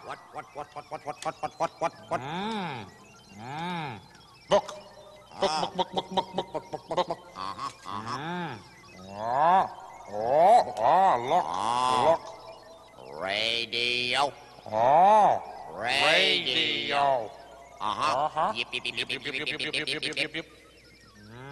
What? Book. Book. Look. Radio. Oh, Radio. radio. Uh-huh. Uh-huh. Yip, yip, yip, yip, yip, yip, yip, yip, yip, yip, yip.